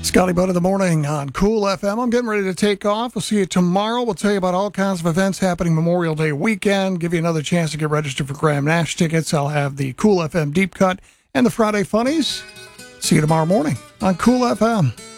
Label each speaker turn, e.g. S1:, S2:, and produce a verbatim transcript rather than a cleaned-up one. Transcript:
S1: Scotty Bud in the morning on Cool F M. I'm getting ready to take off. We'll see you tomorrow. We'll tell you about all kinds of events happening Memorial Day weekend. Give you another chance to get registered for Graham Nash tickets. I'll have the Cool F M Deep Cut and the Friday Funnies. See you tomorrow morning on Cool F M.